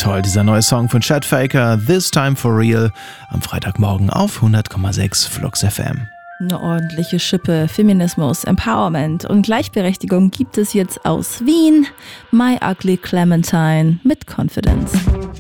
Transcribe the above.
toll, dieser neue Song von Chad Faker, This Time for Real, am Freitagmorgen auf 100,6 Flux FM. Eine ordentliche Schippe Feminismus, Empowerment und Gleichberechtigung gibt es jetzt aus Wien. My Ugly Clementine mit Confidence.